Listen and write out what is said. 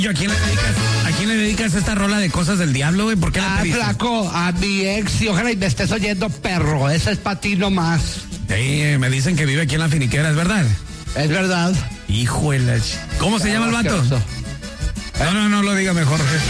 ¿A quién le dedicas esta rola de cosas del diablo, güey? ¿Por qué la pediste? Flaco, a mi ex, y ojalá y me estés oyendo, perro. Esa es para ti nomás. Sí, me dicen que vive aquí en La Finiquera, ¿es verdad? Es verdad. Híjole. ¿Cómo se llama el vato? No lo diga mejor.